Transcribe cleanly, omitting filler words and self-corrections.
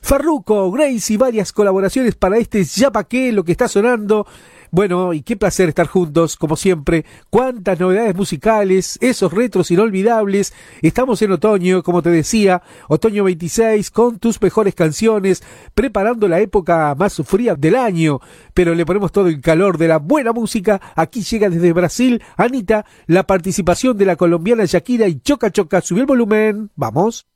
Farruko, Grace y varias colaboraciones para este Ya Pa' Qué, lo que está sonando. Bueno, y qué placer estar juntos, como siempre. Cuántas novedades musicales, esos retros inolvidables. Estamos en otoño, como te decía, otoño 26, con tus mejores canciones, preparando la época más fría del año, pero le ponemos todo el calor de la buena música. Aquí llega desde Brasil, Anita, la participación de la colombiana Shakira y Choca Choca. Sube el volumen, vamos.